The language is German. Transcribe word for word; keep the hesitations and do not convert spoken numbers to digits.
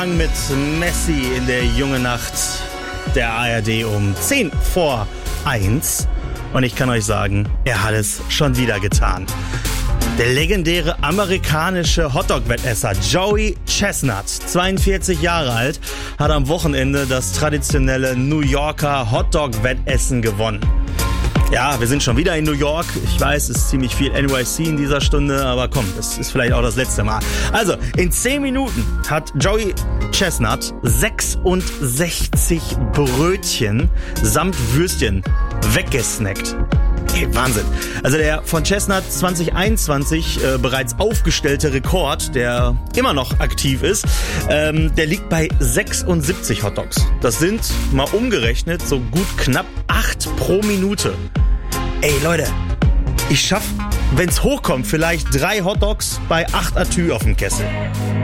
Mit Messi in der jungen Nacht der A R D um zehn vor eins. Und ich kann euch sagen, er hat es schon wieder getan. Der legendäre amerikanische Hotdog-Wettesser Joey Chestnut, zweiundvierzig Jahre alt, hat am Wochenende das traditionelle New Yorker Hotdog-Wettessen gewonnen. Ja, wir sind schon wieder in New York. Ich weiß, es ist ziemlich viel N Y C in dieser Stunde, aber komm, das ist vielleicht auch das letzte Mal. Also, in zehn Minuten hat Joey Chestnut sechsundsechzig Brötchen samt Würstchen weggesnackt. Hey, Wahnsinn. Also der von Chestnut zwanzig einundzwanzig äh, bereits aufgestellte Rekord, der immer noch aktiv ist, ähm, der liegt bei sechsundsiebzig Hotdogs. Das sind, mal umgerechnet, so gut knapp acht pro Minute. Ey Leute, ich schaff, wenn's hochkommt, vielleicht drei Hotdogs bei acht Atü auf dem Kessel.